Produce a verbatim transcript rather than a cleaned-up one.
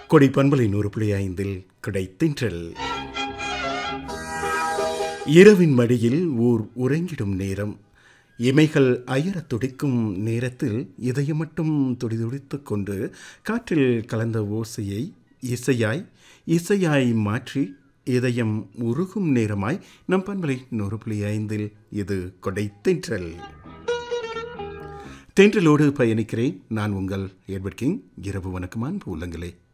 கொடை பண்பலை நூறு புள்ளி ஐந்தில் கிடைத்தின்றல் இரவின் மடியில் ஊர் உறங்கிடும் நேரம், இமைகள் அயரத் துடிக்கும் நேரத்தில் இதயம் மட்டும் துடிதுடித்துக் கொண்டு காற்றில் கலந்த ஓசையை இசையாய் இசையாய் மாற்றி இதயம் உருகும் நேரமாய் நம் பண்பலை நூறு புள்ளி ஐந்தில் இது கொடை தென்றல். தென்றலோடு பயணிக்கிறேன் நான் உங்கள் எட்வர்ட் கிங். இரவு வணக்கம் அன்பு உள்ளங்களே.